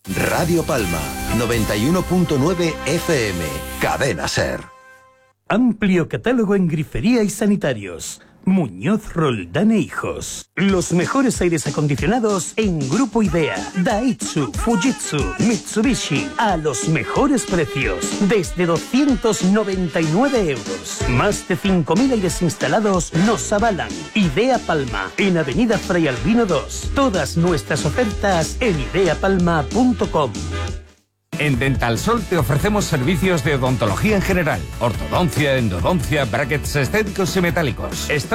Radio Palma, 91.9 FM, Cadena Ser. Amplio catálogo en grifería y sanitarios. Muñoz Roldán e Hijos. Los mejores aires acondicionados en Grupo Idea. Daihatsu, Fujitsu, Mitsubishi. A los mejores precios. Desde 299 euros. Más de 5.000 aires instalados nos avalan. Idea Palma. En Avenida Fray Albino 2. Todas nuestras ofertas en ideapalma.com. En Dental Sol te ofrecemos servicios de odontología en general, ortodoncia, endodoncia, brackets estéticos y metálicos.